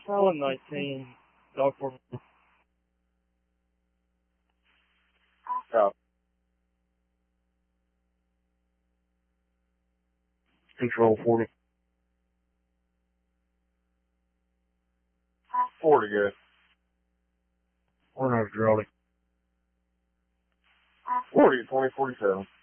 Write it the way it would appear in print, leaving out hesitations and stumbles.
Solid 19, dog 4. Stop. Control 40. 40 good. We're not Geraldi. 40, 20, 47.